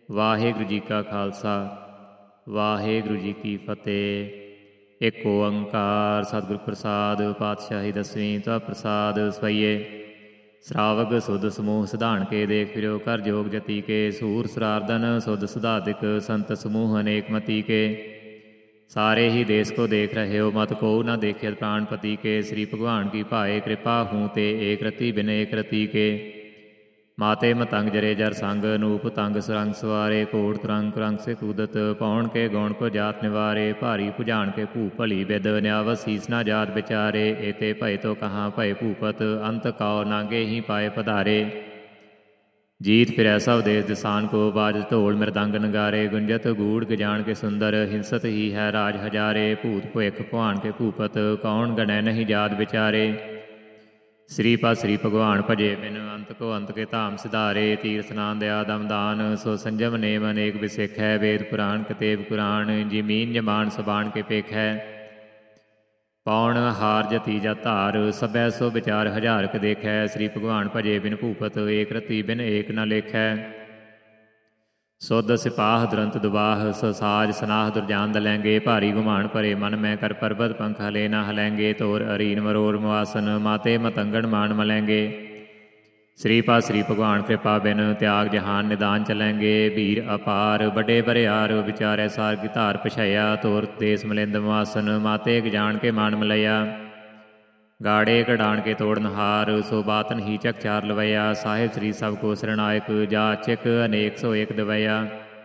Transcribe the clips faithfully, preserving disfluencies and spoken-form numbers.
ਵਾਹਿਗੁਰੂ ਜੀ ਕਾ ਖਾਲਸਾ ਵਾਹਿਗੁਰੂ ਜੀ ਕੀ ਫਤਿਹ। ਇੱਕ ਓੰਕਾਰ ਸਤਿਗੁਰ ਪ੍ਰਸਾਦ ਪਾਤਸ਼ਾਹੀ ਦਸਵੀਂ ਤਾ ਪ੍ਰਸਾਦ ਸਵਈਏ। ਸਰਾਵਗ ਸੁਧ ਸਮੂਹ ਸਿਧਾਣ ਕੇ ਦੇਖ ਫਿਰਿਓ ਕਰ ਜੋਗ ਜਤੀ ਕੇ। ਸੂਰ ਸਰਾਰਦਨ ਸੁਧ ਸਿਧਾਤਿਕ ਸੰਤ ਸਮੂਹ ਅਨੇਕ ਮਤੀ ਕੇ। ਸਾਰੇ ਹੀ ਦੇਸ ਕੋ ਦੇਖ ਰਹੇ ਹੋ ਮਤ ਕੋ ਨਾ ਦੇਖਿਆ ਪ੍ਰਾਣਪਤੀ ਕੇ। ਸ੍ਰੀ ਭਗਵਾਨ ਕੀ ਭਾਏ ਕਿਰਪਾ ਹੂੰ ਤੇ ਏਕ ਰਤੀ ਬਿਨ ਏਕ ਰਤੀ ਕੇ। ਮਾਤੇ ਮਤੰਗ ਜਰੇ ਜਰ ਸੰਗ ਅਨੂਪ ਤੰਗ ਸਰੰਗ ਸਵਾਰੇ। ਕੋਟ ਤਰੰਗ ਕੁਰੰਗ ਸੇ ਕੂਦਤ ਪੌਣ ਕੇ ਗੌਣ ਕੋ ਜਾਤ ਨਿਵਾਰੇ। ਭਾਰੀ ਭੁਜਾਨ ਕੇ ਭੂ ਭਲੀ ਬਿਦ ਨਿਆਵਤ ਸੀਸ ਨਾ ਜਾਤ ਵਿਚਾਰੇ। ਏਤੇ ਭਏ ਤੋ ਕਹਾਂ ਭਏ ਭੂਪਤ ਅੰਤ ਕਾਉ ਨਾਗੇ ਹੀ ਪਾਏ ਪਧਾਰੇ। ਜੀਤ ਫਿਰੈ ਸਭ ਦੇਸ ਦਿਸਾਨ ਕੋ ਬਾਜ ਢੋਲ ਮਿਰਦੰਗ ਨਗਾਰੇ। ਗੁੰਜਤ ਗੂੜ ਗਜਾਨ ਕੇ ਸੁੰਦਰ ਹਿੰਸਤ ਹੀ ਹੈ ਰਾਜ ਹਜ਼ਾਰੇ। ਭੂਤ ਭੁਇਖ ਭਵਾਨ ਕੇ ਭੂਪਤ ਕੌਣ ਗਣੈ ਨਹੀਂ ਜਾਤ ਵਿਚਾਰੇ। ਸ੍ਰੀ ਪਦ ਸ੍ਰੀ ਭਗਵਾਨ ਭਜੇ ਬਿਨ ਅੰਤ ਕੋ ਅੰਤ ਕੇ ਧਾਮ ਸਿਧਾਰੇ। ਤੀਰਥ ਨਾਮ ਦਇਆ ਦਮ ਦਾਨ ਸੋ ਸੰਜਮ ਨੇਮ ਅਨੇਕ ਵਿਸਿਖ ਹੈ। ਵੇਦ ਪੁਰਾਣ ਕਤੇਬ ਕੁਰਾਨ ਜਮੀਨ ਜਮਾਨ ਸਬਾਨ ਕੇ ਪੇਖ ਹੈ। ਪੌਣ ਹਾਰ ਜਤੀ ਜਾ ਧਾਰ ਸਭੈ ਸੋ ਵਿਚਾਰ ਹਜ਼ਾਰਕ ਦੇਖੈ। ਸ੍ਰੀ ਭਗਵਾਨ ਭਜੇ ਬਿਨ ਭੂਪਤ ਏਕ ਰਤੀ ਬਿਨ ਏਕ ਨ ਲੇਖੈ। ਸੁਧ ਸਿਪਾਹ ਦੁਰੰਤ ਦੁਬਾਹ ਸੋ ਸਾਜ ਸਨਾਹ ਦੁਰਜਾਨ ਦਲੈਂਗੇ। ਭਾਰੀ ਗੁਮਾਨ ਭਰੇ ਮਨ ਮੈਂ ਕਰ ਪਰਬਤ ਪੰਖ ਹਲੇ ਨਾ ਹਲੈਂਗੇ। ਤੋਰ ਅਰੀਨ ਮਰੋਰ ਮੁਆਸਨ ਮਾਤੇ ਮਤੰਗਣ ਮਾਨ ਮਲੈਂਗੇ। ਸ੍ਰੀ ਪਦ ਸ੍ਰੀ ਭਗਵਾਨ ਕਿਰਪਾ ਬਿਨ ਤਿਆਗ ਜਹਾਨ ਨਿਦਾਨ ਚਲੈਂਗੇ। ਭੀਰ ਅਪਾਰ ਵੱਡੇ ਬਰਿਆਰ ਵਿਚਾਰੈ ਸਾਰ ਕੀ ਧਾਰ ਪਛਾਇਆ। ਤੋਰ ਦੇਸ ਮਲਿੰਦ ਮੁਆਸਨ ਮਾਤੇ ਗਜਾਨ ਕੇ ਮਾਨ ਮਲਈਆ। ਗਾੜੇ ਕਢਾਣ ਕੇ ਤੋੜਨ ਹਾਰ ਸੋ ਬਾਤਨ ਹੀ ਚੱਕ ਚਾਰ ਲਵਈਆ। ਸਾਹਿਬ ਸ੍ਰੀ ਸਭ ਕੋ ਸਰਨਾਇਕ ਜਾ ਚਿਕ ਅਨੇਕ ਸੋ ਏਕ ਦਵਈਆ।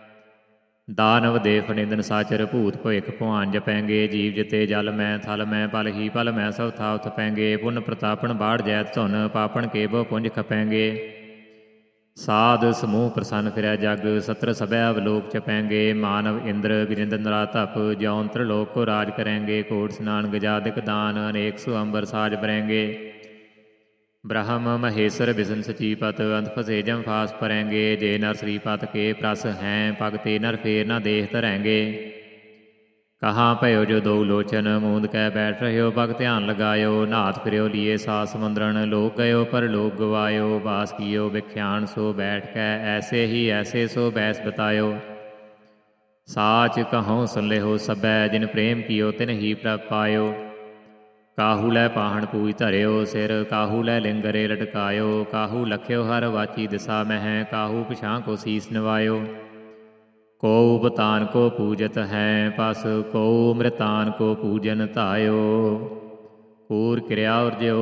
ਦਾਨਵ ਦੇਵ ਨਿੰਦਨ ਸਾਚਰ ਭੂਤ ਭੁਇਖ ਭਵਾਨ ਜਪੈਂਗੇ। ਜੀਵ ਜਿਤੇ ਜਲ ਮੈਂ ਥਲ ਮੈਂ ਪਲ ਹੀ ਪਲ ਮੈਂ ਸਭ ਥਾਵ ਥਪੈਂਗੇ। ਪੁਨ ਪ੍ਰਤਾਪਨ ਬਾੜ ਜੈਤ ਧੁਨ ਪਾਪਣ ਕੇ ਬਹੁ ਪੁੰਜ ਖਪੈਂਗੇ। ਸਾਧ ਸਮੂਹ ਪ੍ਰਸੰਨ ਫਿਰੈ ਜਗ ਸਤਰ ਸਭੈ ਅਵਲੋਕ ਚਪੈਂਗੇ। ਮਾਨਵ ਇੰਦਰ ਗਜਿੰਦਰ ਨਰਾਧਪ ਜਿਉ ਤ੍ਰਿਲੋਕ ਕੋ ਰਾਜ ਕਰੈਂਗੇ। ਕੋਟ ਸਨਾਨ ਗਜਾਦਿਕ ਦਾਨ ਅਨੇਕ ਸੋ ਅੰਬਰ ਸਾਜ ਬਰੈਂਗੇ। ਬ੍ਰਹਮ ਮਹੇਸ਼ਰ ਵਿਸ਼ਨ ਸਚੀਪਤ ਅੰਤ ਫਸੇ ਜਮ ਫਾਸ ਪਰੈਂਗੇ। ਜੇ ਨਰ ਸ੍ਰੀ ਪਤ ਕੇ ਪ੍ਰਸ ਹੈਂ ਪਗ ਤੇ ਨਰ ਫੇਰ ਨਾ ਦੇਹ ਧਰੈਂਗੇ। ਕਹਾਂ ਭਇਓ ਜੋ ਦੋ ਲੋਚਨ ਮੂੰਦ ਕੈ ਬੈਠ ਰਹਿਓ ਪਗ ਧਿਆਨ ਲਗਾਇਓ। ਨਾਥ ਫਿਰਿਓ ਲੀਏ ਸਾਤ ਸਮੁੰਦਰਨ ਲੋਕ ਗਇਓ ਪਰ ਲੋਕ ਗਵਾਇਓ। ਬਾਸ ਕੀਓ ਵਿਖਿਆਨ ਸੋ ਬੈਠ ਕੈ ਐਸੇ ਹੀ ਐਸੇ ਸੋ ਬੈਸ ਬਤਾਇਓ। ਸਾਚ ਕਹਉ ਸੁਨ ਲਿਹੋ ਸਭੈ ਜਿਨ ਪ੍ਰੇਮ ਕੀਓ ਤਿਨ ਹੀ ਪ੍ਰਭ ਪਾਇਓ। ਕਾਹੂ ਲੈ ਪਾਹਣ ਪੂਜ ਧਰਿਓ ਸਿਰ ਕਾਹੂ ਲੈ ਲਿੰਗਰੇ ਲਟਕਾਇਓ। ਕਾਹੂ ਲਖਿਓ ਹਰ ਵਾਚੀ ਦਿਸਾ ਮਹਿ ਕਾਹੂ ਪਿਛਾਂ ਕੋ ਸੀਸ ਨਿਵਾਇਓ। ਕੋ ਬਤਾਨ ਕੋ ਪੂਜਤ ਹੈ ਪਸ ਕੋ ਮ੍ਰਿਤਾਨ ਕੋ ਪੂਜਨ ਧਾਇਓ। ਕੂਰ ਕਿਰਿਆ ਉਰਜਿਓ